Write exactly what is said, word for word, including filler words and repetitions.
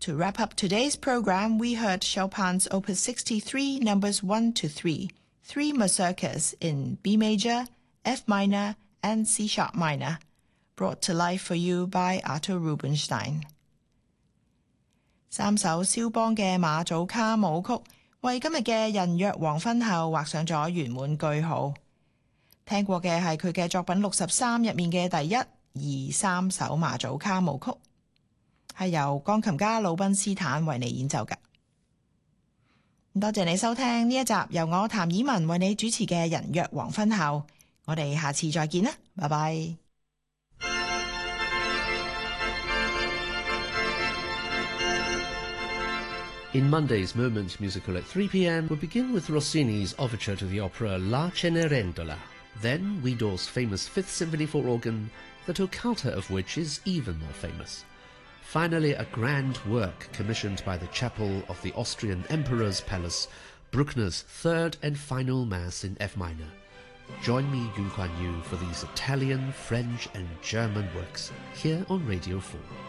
To wrap up today's program, we heard Chopin's Opus sixty-three, numbers one to three, three mazurkas in B major, F minor, and C sharp minor, brought to life for you by Arthur Rubinstein. 三首肖邦嘅馬祖卡舞曲，為今日嘅人約黃昏後畫上咗圓滿句號。聽過嘅係佢嘅作品六十三入面嘅第一、二、三首馬祖卡舞曲。係由鋼琴家魯賓斯坦為你演奏嘅。多謝你收聽呢一集由我譚以文為你主持嘅人約黃昏後，我哋下次再見啦，拜拜。 In Monday's Moment Musical at three p m, we'll begin with Rossini's overture to the opera La Cenerentola, then Widor's famous Fifth Symphony for organ, the toccata of which is even more famous. Finally, a grand work commissioned by the chapel of the Austrian Emperor's Palace, Bruckner's third and final Mass in F minor. Join me, Yun Kuan Yu, for these Italian, French and German works here on Radio four.